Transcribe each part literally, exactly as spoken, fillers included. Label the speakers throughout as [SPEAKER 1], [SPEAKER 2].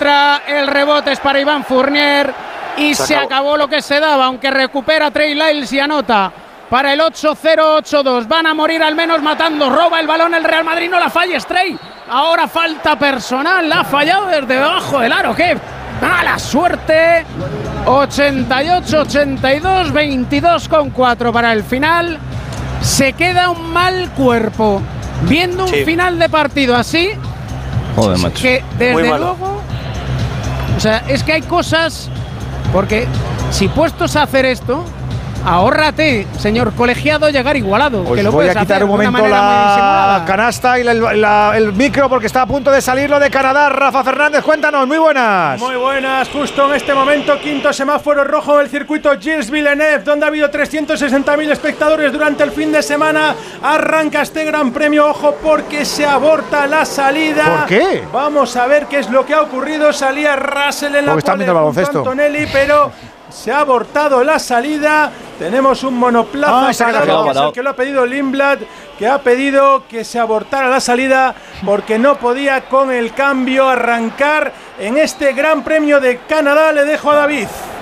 [SPEAKER 1] entra, el rebote es para Iván Fournier y se, se acabó lo que se daba, aunque recupera Trey Lyles y anota para el ocho cero ocho dos. Van a morir al menos matando. Roba el balón el Real Madrid, no la falles, Trey. Ahora falta personal, la ha fallado desde debajo del aro. ¡Qué mala suerte! ochenta y ocho ochenta y dos, veintidós con cuatro para el final. Se queda un mal cuerpo viendo un sí. final de partido así.
[SPEAKER 2] Joder, macho.
[SPEAKER 1] Que desde luego, o sea, es que hay cosas, porque si puestos a hacer esto, ahórrate, señor colegiado, llegar igualado.
[SPEAKER 3] Os
[SPEAKER 1] que lo
[SPEAKER 3] voy a quitar un momento la canasta y la, la, el micro porque está a punto de salir lo de Canadá. Rafa Fernández, cuéntanos, muy buenas.
[SPEAKER 4] Muy buenas, justo en este momento, quinto semáforo rojo del circuito Gilles Villeneuve, donde ha habido trescientos sesenta mil espectadores durante el fin de semana. Arranca este gran premio, ojo, porque se aborta la salida.
[SPEAKER 3] ¿Por qué?
[SPEAKER 4] Vamos a ver qué es lo que ha ocurrido. Salía Russell en la pole junto a Antonelli, pero se ha abortado la salida. Tenemos un monoplaza, ah, que, que es el que lo ha pedido Lindblad, que ha pedido que se abortara la salida porque no podía con el cambio arrancar en este Gran Premio de Canadá. Le dejo a David.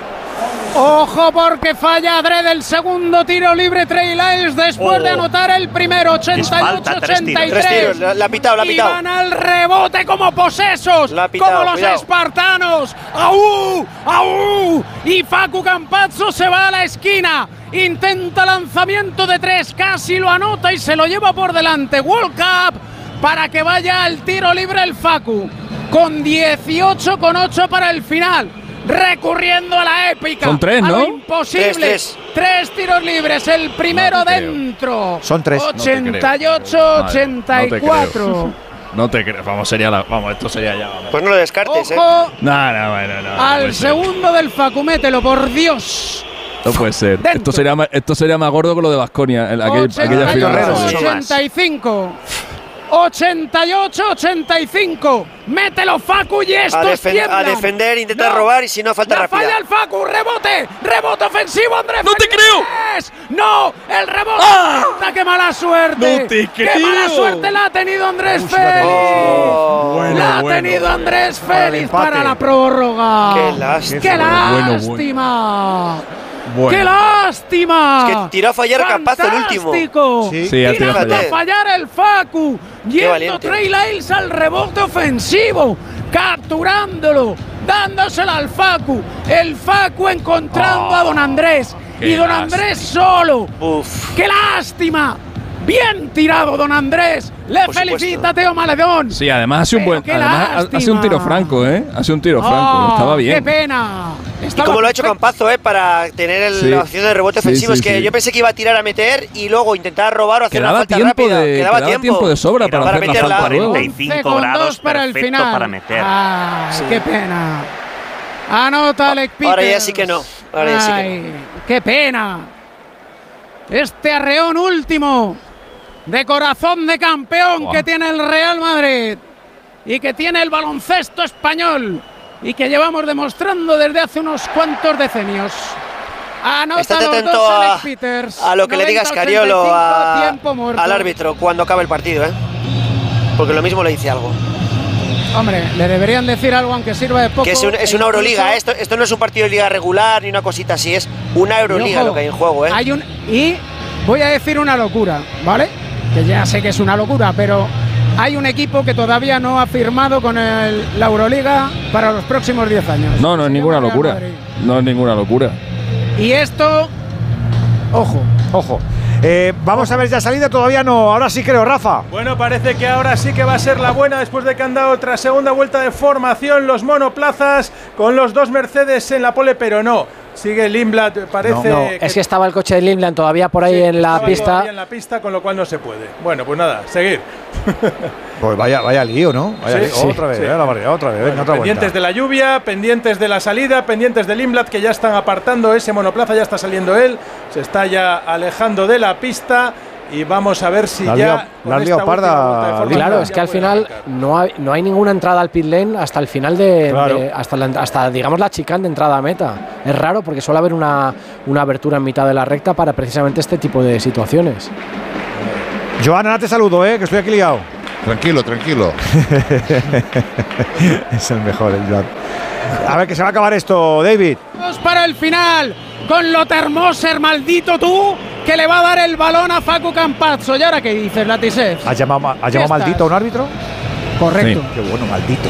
[SPEAKER 1] Ojo porque falla adrede el segundo tiro libre Trey Lyles después oh. de anotar el primero. Ochenta y ocho ochenta y tres.
[SPEAKER 5] La ha pitado, la ha pitado.
[SPEAKER 1] Y van al rebote como posesos, pitado, como los cuidado. espartanos. ¡Au! ¡Au! Y Facu Campazzo se va a la esquina. Intenta lanzamiento de tres, casi lo anota y se lo lleva por delante. World Cup para que vaya al tiro libre el Facu. Con dieciocho con ocho para el final. Recurriendo a la épica.
[SPEAKER 2] Son tres, ¿no?
[SPEAKER 1] Imposible. Tres, tres. tres tiros libres. El primero no dentro.
[SPEAKER 3] Son tres.
[SPEAKER 1] ochenta y ocho ochenta y cuatro.
[SPEAKER 2] No te creo. Vamos, sería la, vamos, esto sería ya. Vamos.
[SPEAKER 5] Pues no lo descartes,
[SPEAKER 1] Ojo,
[SPEAKER 5] ¿eh?
[SPEAKER 2] No, no, bueno, no.
[SPEAKER 1] Al
[SPEAKER 2] no
[SPEAKER 1] segundo del Facu, mételo, por Dios.
[SPEAKER 2] No puede ser. Esto sería, más, esto sería más gordo que lo de Baskonia. Aquella final.
[SPEAKER 1] ochenta y cinco. ochenta y ocho ochenta y cinco. Mételo, Facu, y estos
[SPEAKER 5] a, defen
[SPEAKER 1] tiemblan.
[SPEAKER 5] a defender, intentar
[SPEAKER 1] no,
[SPEAKER 5] robar y si no, falta
[SPEAKER 1] la
[SPEAKER 5] rápida.
[SPEAKER 1] Falla el Facu, rebote, rebote ofensivo, Andrés.
[SPEAKER 2] ¡No te creo!
[SPEAKER 1] ¡No! ¡El rebote!
[SPEAKER 2] ¡Ah!
[SPEAKER 1] ¡Qué mala suerte!
[SPEAKER 2] ¡No te creo!
[SPEAKER 1] ¡Qué mala suerte la ha tenido Andrés Uy, Félix! Oh, bueno, la ha bueno, tenido bueno. Andrés Félix para, para la prórroga.
[SPEAKER 5] ¡Qué lástima!
[SPEAKER 1] ¡Qué lástima!
[SPEAKER 2] Bueno, bueno. Bueno.
[SPEAKER 1] ¡Qué lástima!
[SPEAKER 5] Es que tiró a fallar Campazzo el último.
[SPEAKER 1] Sí,
[SPEAKER 2] sí,
[SPEAKER 1] tiró a fallar el Facu. Yendo Trey Lyles al rebote ofensivo, capturándolo, dándoselo al Facu. El Facu encontrando oh, a Don Andrés. Y Don lástima. Andrés solo.
[SPEAKER 5] Uf.
[SPEAKER 1] ¡Qué lástima! Bien tirado, Don Andrés. Le Por felicita supuesto. Teo Maledón.
[SPEAKER 2] Sí, además hace un buen. Además hace un tiro franco, ¿eh? Hace un tiro oh, franco. Estaba bien.
[SPEAKER 1] ¡Qué pena!
[SPEAKER 5] Estaba y como lo ha hecho Campazzo, ¿eh? Para tener el, sí. la opción de rebote ofensivo. Sí, sí, es que sí. yo pensé que iba a tirar a meter y luego intentar robar o hacer
[SPEAKER 2] quedaba
[SPEAKER 5] una falta
[SPEAKER 2] tiempo
[SPEAKER 5] rápida.
[SPEAKER 2] De,
[SPEAKER 5] quedaba,
[SPEAKER 2] quedaba
[SPEAKER 5] tiempo.
[SPEAKER 2] tiempo de sobra para, para hacer
[SPEAKER 5] meterla.
[SPEAKER 2] la falta.
[SPEAKER 6] cuarenta y cinco grados
[SPEAKER 1] para el final.
[SPEAKER 6] Para meter.
[SPEAKER 1] Ay, sí. ¡Qué pena! Anota Alec Peters.
[SPEAKER 5] Ahora ya sí que no. Ahora ya sí que no.
[SPEAKER 1] ¡Qué pena! Este arreón último de corazón de campeón wow. que tiene el Real Madrid y que tiene el baloncesto español y que llevamos demostrando desde hace unos cuantos decenios. Anota
[SPEAKER 5] Estate
[SPEAKER 1] los
[SPEAKER 5] atento
[SPEAKER 1] dos
[SPEAKER 5] a,
[SPEAKER 1] Alex Peters,
[SPEAKER 5] a lo que le digas Cariolo a,
[SPEAKER 1] muerto.
[SPEAKER 5] al árbitro cuando acabe el partido, ¿eh? Porque lo mismo le dice algo.
[SPEAKER 1] Hombre, le deberían decir algo aunque sirva de poco.
[SPEAKER 5] Que es, un, es una Euroliga, ¿eh? esto, esto no es un partido de liga regular ni una cosita así, es una Euroliga ojo, lo que hay en juego, ¿eh?
[SPEAKER 1] Hay un, y voy a decir una locura, ¿vale? Que ya sé que es una locura, pero hay un equipo que todavía no ha firmado con el, la Euroliga para los próximos diez años.
[SPEAKER 2] No, no es ninguna locura. No es ninguna locura.
[SPEAKER 1] Y esto, ojo,
[SPEAKER 3] ojo. Eh, vamos a ver ya salida, todavía no. Ahora sí creo, Rafa.
[SPEAKER 4] Bueno, parece que ahora sí que va a ser la buena después de que han dado otra segunda vuelta de formación los monoplazas con los dos Mercedes en la pole, pero no. Sigue Lindblad, parece.
[SPEAKER 7] No, no.
[SPEAKER 4] Que
[SPEAKER 7] es que estaba el coche de Lindblad todavía por ahí sí, en la pista.
[SPEAKER 4] en la pista, con lo cual no se puede. Bueno, pues nada, seguir.
[SPEAKER 3] Pues vaya, vaya lío, ¿no? Vaya
[SPEAKER 4] sí,
[SPEAKER 3] lío.
[SPEAKER 4] Sí,
[SPEAKER 3] otra vez,
[SPEAKER 4] sí.
[SPEAKER 3] eh, la barriga, otra vez.
[SPEAKER 4] Bueno,
[SPEAKER 3] venga, otra
[SPEAKER 4] pendientes
[SPEAKER 3] vuelta.
[SPEAKER 4] de la lluvia, pendientes de la salida, pendientes de Lindblad, que ya están apartando ese monoplaza, ya está saliendo él, se está ya alejando de la pista. Y vamos a ver si
[SPEAKER 3] la
[SPEAKER 4] ya.
[SPEAKER 3] La leoparda.
[SPEAKER 7] Claro, es que al final no hay, no hay ninguna entrada al pit lane hasta el final de.
[SPEAKER 3] Claro.
[SPEAKER 7] de hasta, la, hasta, digamos, la chicane de entrada a meta. Es raro porque suele haber una, una abertura en mitad de la recta para precisamente este tipo de situaciones.
[SPEAKER 3] Joan, ahora te saludo, ¿eh? Que estoy aquí liado.
[SPEAKER 6] Tranquilo, tranquilo.
[SPEAKER 3] Es el mejor, el Joan. A ver, que se va a acabar esto, David.
[SPEAKER 1] Vamos para el final, con Lothar-Moser, maldito tú, que le va a dar el balón a Facu Campazzo. ¿Y ahora qué dices, Latisev?
[SPEAKER 3] ¿Has llamado, has llamado maldito a un árbitro?
[SPEAKER 1] Correcto.
[SPEAKER 3] Sí. Qué bueno, maldito.